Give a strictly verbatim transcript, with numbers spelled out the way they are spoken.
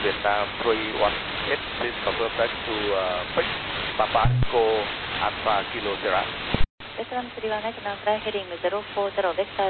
Vietnam three one eight, please confirm back to uh, Big Papa Echo Alpha Kilo Sierra. Vietnam three one eight, now flight heading zero four zero Vector